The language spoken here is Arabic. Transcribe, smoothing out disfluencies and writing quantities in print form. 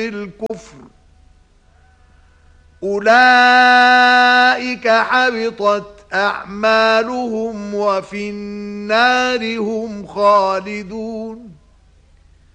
الكفر أولئك حبطت أعمالهم وفي النار هم خالدون